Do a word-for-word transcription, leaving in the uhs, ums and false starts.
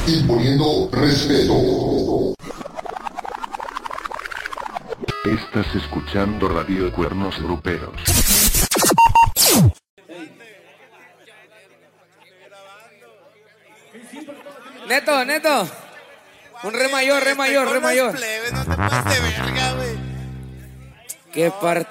imponiendo respeto. Estás escuchando Radio Cuernos Gruperos. Neto, Neto. Un re mayor, re mayor, re mayor. Plebes, no te pases de verga, güey. Qué parte.